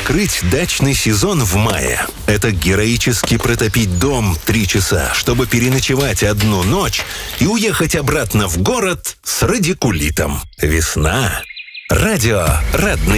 открыть дачный сезон в мае. Это героически протопить дом 3 часа, чтобы переночевать 1 ночь и уехать обратно в город с радикулитом. Весна. Радио «Родные».